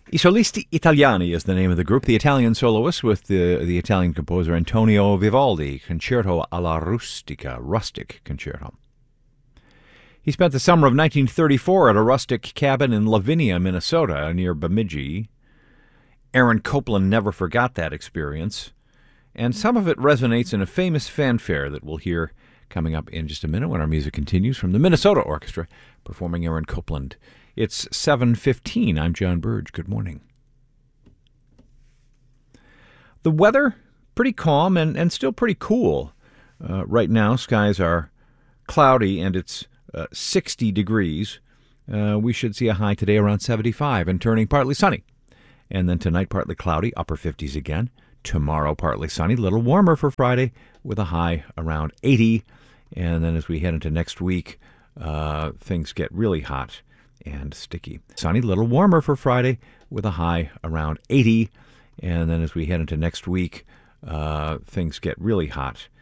I Solisti Italiani is the name of the group, the Italian soloists with the Italian composer Antonio Vivaldi, Concerto alla Rustica, rustic concerto. He spent the summer of 1934 at a rustic cabin in Lavinia, Minnesota, near Bemidji. Aaron Copland never forgot that experience, and some of it resonates in a famous fanfare that we'll hear coming up in just a minute when our music continues from the Minnesota Orchestra performing Aaron Copland. It's 7:15. I'm John Burge. Good morning. The weather, pretty calm and still pretty cool. Right now, skies are cloudy and it's 60 degrees. We should see a high today around 75 and turning partly sunny. And then tonight, partly cloudy, upper 50s again. Tomorrow, partly sunny, a little warmer for Friday with a high around 80. And then as we head into next week, things get really hot and sticky. Sunny, a little warmer for Friday with a high around 80. And then as we head into next week, things get really hot